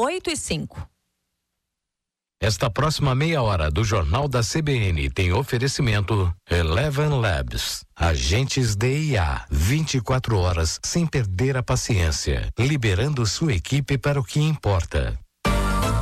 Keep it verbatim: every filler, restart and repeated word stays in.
oito e cinco. Esta próxima meia hora do Jornal da C B N tem oferecimento Eleven Labs, agentes de I A, vinte e quatro horas sem perder a paciência, liberando sua equipe para o que importa.